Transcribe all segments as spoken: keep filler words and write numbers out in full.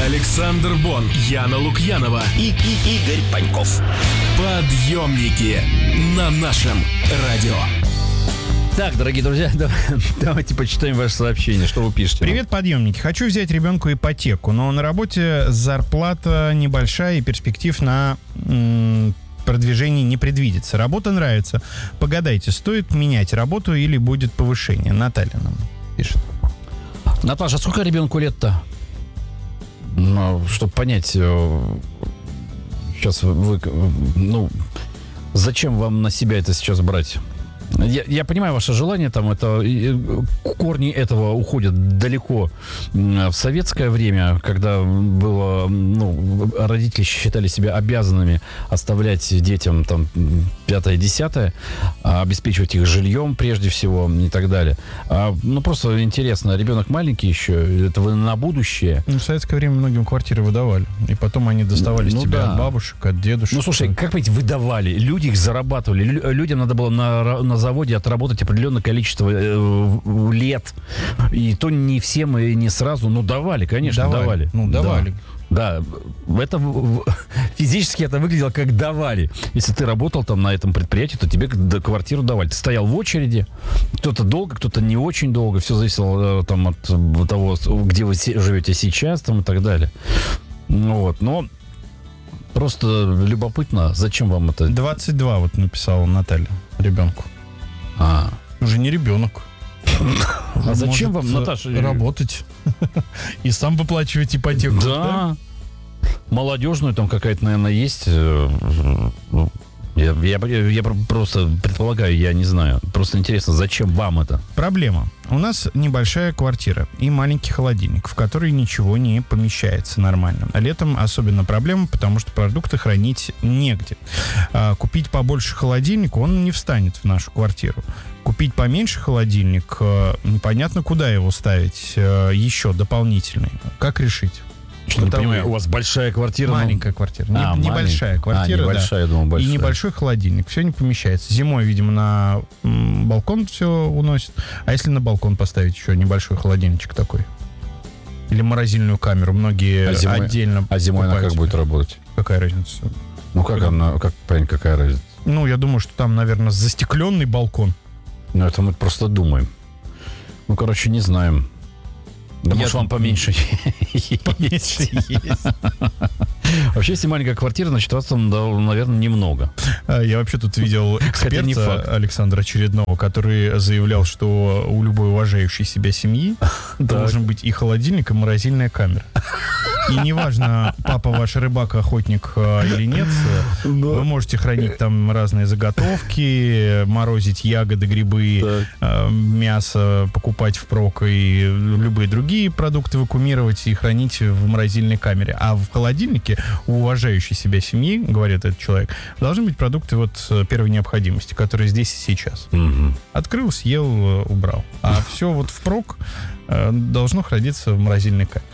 Александр Бон, Яна Лукьянова и, и Игорь Паньков. Подъемники на нашем радио. Так, дорогие друзья, давайте почитаем ваше сообщение. Что вы пишете? Привет, подъемники. Хочу взять ребенку ипотеку, но на работе зарплата небольшая и перспектив на м- продвижение не предвидится. Работа нравится. Погадайте, стоит менять работу или будет повышение? Наталья нам пишет. Наташа, сколько ребенку лет-то? Ну, чтобы понять, сейчас вы, ну, зачем вам на себя это сейчас брать? Я, я понимаю ваше желание, там это корни этого уходят далеко в советское время, когда было, ну, родители считали себя обязанными оставлять детям там пятое-десятое, обеспечивать их жильем прежде всего и так далее. А, ну, просто интересно, ребенок маленький еще, это вы на будущее. Ну, в советское время многим квартиры выдавали, и потом они доставались ну, тебе да. от бабушек, от дедушек. Ну, слушай, как понимаете, выдавали, люди их зарабатывали, людям надо было на, на заводе отработать определенное количество э, лет. И то не всем и не сразу. Ну, давали, конечно, давали. давали. Ну, давали. Да. да. Это физически это выглядело как давали. Если ты работал там на этом предприятии, то тебе квартиру давали. Ты стоял в очереди. Кто-то долго, кто-то не очень долго. Все зависело там от того, где вы живете сейчас там, и так далее. Вот. Но просто любопытно, зачем вам это? двадцать два вот написала Наталья ребенку. А. Уже не ребенок. А зачем вам, Наташа? Работать. И сам выплачивать ипотеку. Да. Молодежную там какая-то, наверное, есть. Я, я, я просто предполагаю, я не знаю. Просто интересно, зачем вам это? Проблема. У нас небольшая квартира и маленький холодильник, в который ничего не помещается нормально. А летом особенно проблема, потому что продукты хранить негде. А, купить побольше холодильник, он не встанет в нашу квартиру. Купить поменьше холодильник, непонятно, куда его ставить еще дополнительный. Как решить? Что, не понимаю, у вас большая квартира? Маленькая квартира. А, не, небольшая квартира, а, небольшая, да. Я думал, большая. И небольшой холодильник. Все не помещается. Зимой, видимо, на м, балкон все уносит. А если на балкон поставить еще небольшой холодильничек такой? Или морозильную камеру? Многие а зимой, отдельно А зимой она как будет работать? Какая разница? Ну, как Куда? она, как, понять, какая разница? Ну, я думаю, что там, наверное, застекленный балкон. Ну, это мы просто думаем. Ну, короче, не знаем. Да, может, вам поменьше Поменьше есть. Вообще, если маленькая квартира, значит, вас там, наверное, немного. Я вообще тут видел эксперта Александра Очередного, который заявлял, что у любой уважающей себя семьи должен быть и холодильник, и морозильная камера. И неважно, папа ваш рыбак, охотник или нет, вы можете хранить там разные заготовки, морозить ягоды, грибы, мясо покупать впрок и любые другие продукты вакуумировать и хранить в морозильной камере. А в холодильнике у уважающей себя семьи, говорит этот человек, должны быть продукты вот первой необходимости, которые здесь и сейчас. Угу. Открыл, съел, убрал. А все вот впрок должно храниться в морозильной камере.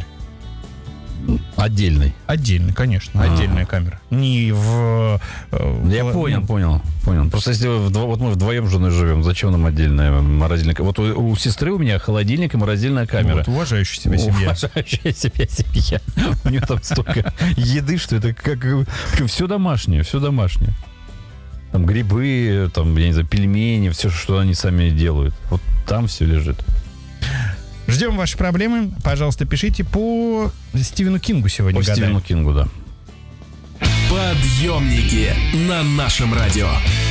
Отдельный. Отдельный, конечно, А-а-а. отдельная камера. Не в... Я в, понял, ну, понял, понял. Просто если вы, вот мы вдвоем с женой живем, зачем нам отдельная морозильная камера? Вот у, у сестры у меня холодильник и морозильная камера. Вот, уважающая себя семья. Уважающая себя семья. У нее там столько еды, что это как... Причем все домашнее, все домашнее. Там грибы, там, я не знаю, пельмени, все, что они сами делают. Вот там все лежит. Ждем ваши проблемы. Пожалуйста, пишите по Стивену Кингу сегодня. По гадаем. Стивену Кингу, да. Подъемники на нашем радио.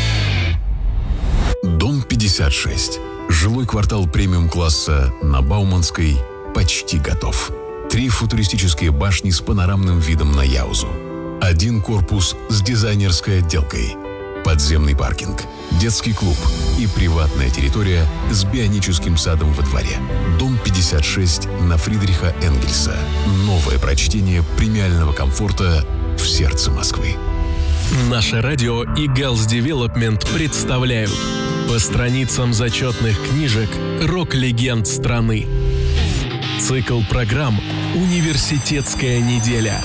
Дом пятьдесят шесть. Жилой квартал премиум-класса на Бауманской почти готов. Три футуристические башни с панорамным видом на Яузу. Один корпус с дизайнерской отделкой. Подземный паркинг, детский клуб и приватная территория с бионическим садом во дворе. Дом пятьдесят шесть на Фридриха Энгельса. Новое прочтение премиального комфорта в сердце Москвы. Наше радио и Гэлс Девелопмент представляют по страницам зачетных книжек рок-легенд страны. Цикл программ «Университетская неделя».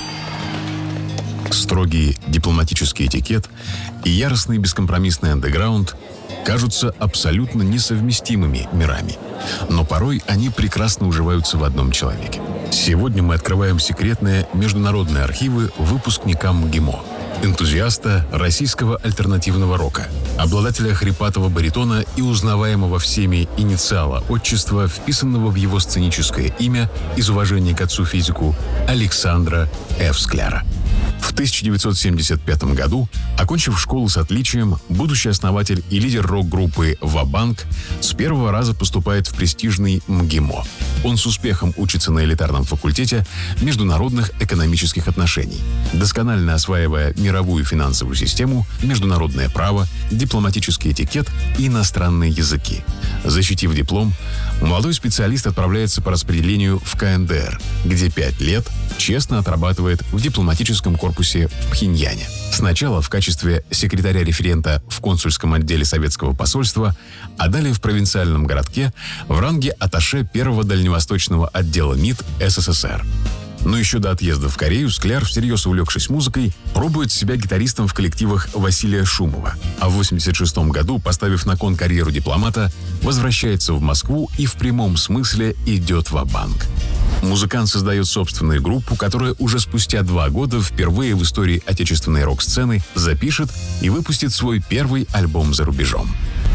Строгий дипломатический этикет и яростный бескомпромиссный андеграунд кажутся абсолютно несовместимыми мирами. Но порой они прекрасно уживаются в одном человеке. Сегодня мы открываем секретные международные архивы выпускникам МГИМО. Энтузиаста российского альтернативного рока, обладателя хрипатого баритона и узнаваемого всеми инициала отчества, вписанного в его сценическое имя из уважения к отцу-физику, Александра Ф. Скляра. В тысяча девятьсот семьдесят пятом году, окончив школу с отличием, будущий основатель и лидер рок-группы «Ва-Банк» с первого раза поступает в престижный МГИМО. Он с успехом учится на элитарном факультете международных экономических отношений, досконально осваивая мировую финансовую систему, международное право, дипломатический этикет и иностранные языки. Защитив диплом, молодой специалист отправляется по распределению в ка эн дэ эр, где пять лет честно отрабатывает в дипломатическом корпусе в Пхеньяне. Сначала в качестве секретаря-референта в консульском отделе советского посольства, а далее в провинциальном городке в ранге атташе первого дальневосточного отдела МИД эс эс эс эр. Но еще до отъезда в Корею Скляр, всерьез увлекшись музыкой, пробует себя гитаристом в коллективах Василия Шумова. А в восемьдесят шестом году, поставив на кон карьеру дипломата, возвращается в Москву и в прямом смысле идет ва-банк. Музыкант создает собственную группу, которая уже спустя два года впервые в истории отечественной рок-сцены запишет и выпустит свой первый альбом за рубежом.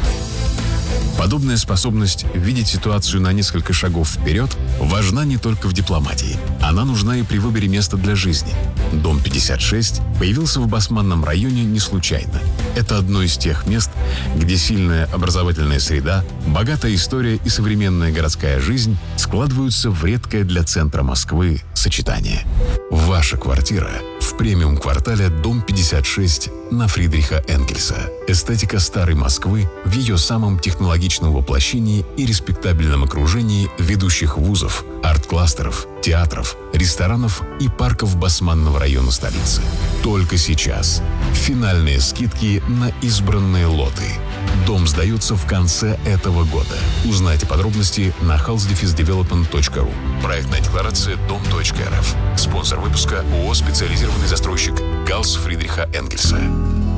Подобная способность видеть ситуацию на несколько шагов вперед важна не только в дипломатии. Она нужна и при выборе места для жизни. Дом пятьдесят шесть появился в Басманном районе не случайно. Это одно из тех мест, где сильная образовательная среда, богатая история и современная городская жизнь складываются в редкое для центра Москвы сочетание. Ваша квартира в премиум-квартале Дом пятьдесят шесть на Фридриха Энгельса. Эстетика старой Москвы в ее самом технологичном воплощении и респектабельном окружении ведущих вузов, арт-кластеров, театров, ресторанов и парков Басманного района столицы. Только сейчас. Финальные скидки на избранные лоты. Дом сдается в конце этого года. Узнайте подробности на хаус девелопмент точка ру. Проектная декларация дом точка эр эф. Спонсор выпуска ООО «Специализированный застройщик Галс Фридриха Энгельса».